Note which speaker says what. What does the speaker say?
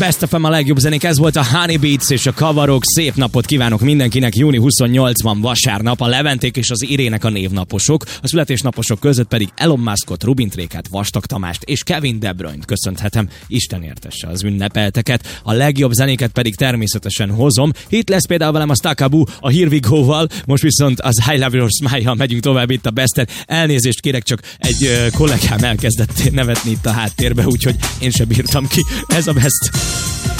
Speaker 1: Best FM a legjobb zenék, ez volt a Honey Beats és a Kavarok. Szép napot kívánok mindenkinek, júni 28 van vasárnap, a Leventék és az Irének a névnaposok, a születésnaposok között pedig Elon Muskot, Rubin Trékát, Vastag Tamást és Kevin De Bruyne-t köszönhetem. Isten értesse az ünnepelteket, a legjobb zenéket pedig természetesen hozom. Itt lesz például velem a Stakabu a Here We Go-val, most viszont az I Love Your Smile-jal megyünk tovább itt a Besten. Elnézést kérek, csak egy kollégám elkezdett nevetni itt a háttérbe, úgyhogy én sem bírtam ki. Ez a Best.